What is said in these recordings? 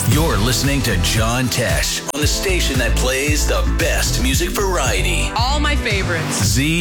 You're listening to John Tesh on the station that plays the best music variety. All my favorites.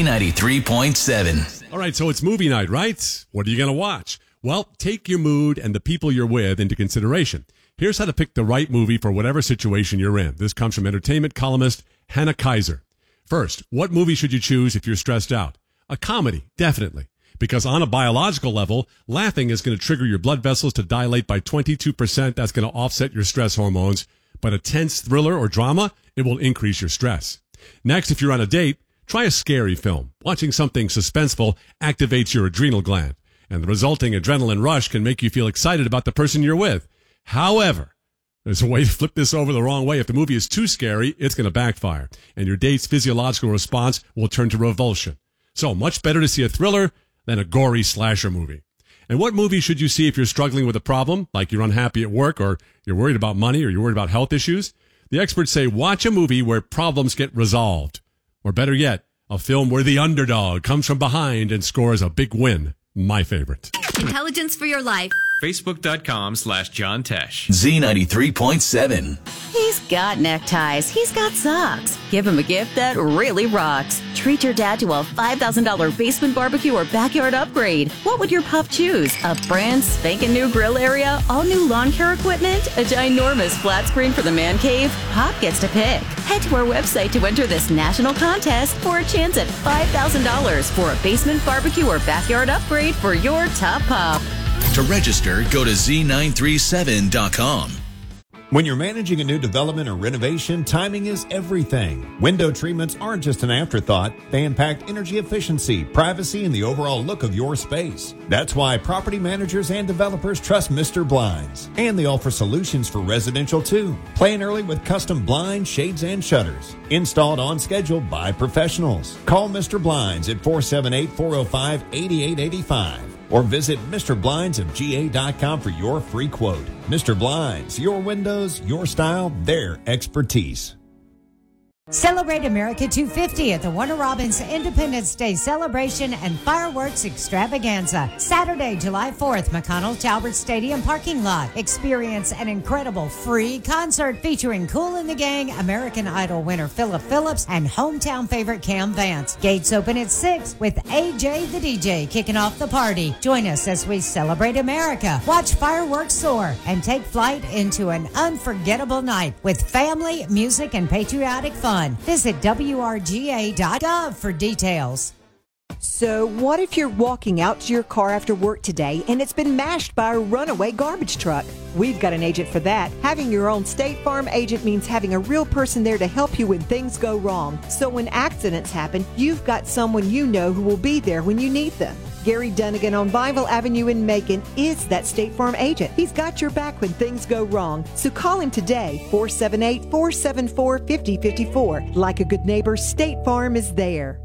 Z93.7. All right, so it's movie night, right? What are you going to watch? Well, take your mood and the people you're with into consideration. Here's how to pick the right movie for whatever situation you're in. This comes from entertainment columnist Hannah Kaiser. First, what movie should you choose if you're stressed out? A comedy, definitely. Because on a biological level, laughing is going to trigger your blood vessels to dilate by 22%. That's going to offset your stress hormones. But a tense thriller or drama, it will increase your stress. Next, if you're on a date, try a scary film. Watching something suspenseful activates your adrenal gland, and the resulting adrenaline rush can make you feel excited about the person you're with. However, there's a way to flip this over the wrong way. If the movie is too scary, it's going to backfire, and your date's physiological response will turn to revulsion. So much better to see a thriller than a gory slasher movie. And what movie should you see if you're struggling with a problem, like you're unhappy at work, or you're worried about money, or you're worried about health issues? The experts say watch a movie where problems get resolved. Or better yet, a film where the underdog comes from behind and scores a big win. My favorite. Intelligence for your life. Facebook.com/John Tesh. Z93.7. He's got neckties. He's got socks. Give him a gift that really rocks. Treat your dad to a $5,000 basement barbecue or backyard upgrade. What would your pup choose? A brand spanking new grill area? All new lawn care equipment? A ginormous flat screen for the man cave? Pop gets to pick. Head to our website to enter this national contest for a chance at $5,000 for a basement barbecue or backyard upgrade for your top pup. To register, go to Z937.com. When you're managing a new development or renovation, timing is everything. Window treatments aren't just an afterthought. They impact energy efficiency, privacy, and the overall look of your space. That's why property managers and developers trust Mr. Blinds. And they offer solutions for residential too. Plan early with custom blinds, shades, and shutters. Installed on schedule by professionals. Call Mr. Blinds at 478-405-8885. Or visit MrBlindsofGA.com for your free quote. Mr. Blinds, your windows, your style, their expertise. Celebrate America 250 at the Warner Robins Independence Day Celebration and Fireworks Extravaganza. Saturday, July 4th, McConnell Talbert Stadium parking lot. Experience an incredible free concert featuring Kool and the Gang, American Idol winner Philip Phillips, and hometown favorite Cam Vance. Gates open at 6 with AJ the DJ kicking off the party. Join us as we celebrate America. Watch fireworks soar and take flight into an unforgettable night with family, music, and patriotic fun. Visit WRGA.gov for details. So what if you're walking out to your car after work today and it's been mashed by a runaway garbage truck? We've got an agent for that. Having your own State Farm agent means having a real person there to help you when things go wrong. So when accidents happen, you've got someone you know who will be there when you need them. Gary Dunnigan on Bible Avenue in Macon is that State Farm agent. He's got your back when things go wrong. So call him today, 478-474-5054. Like a good neighbor, State Farm is there.